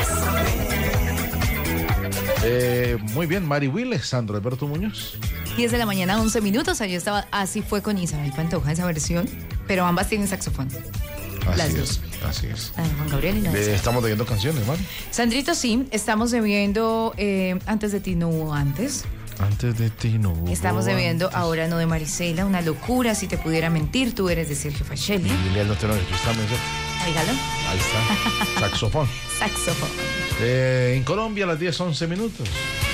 Muy bien, Mari Will, Sandro Alberto Muñoz. 10 de la mañana, 11 minutos. Ayer estaba Así fue con Isabel Pantoja, esa versión, pero ambas tienen saxofón. Así es, así es. La de Juan Gabriel y la de Estamos debiendo canciones, Mari. Sandrito, sí, estamos debiendo Antes de ti no hubo antes. Antes de ti no hubo Estamos debiendo antes. Ahora no de Marisela, Una locura, Si te pudiera mentir, Tú eres de Sergio Facelli. Dile al norte, Oígalo. ahí está, saxofón. Saxofón. En Colombia a las 10:11 minutos.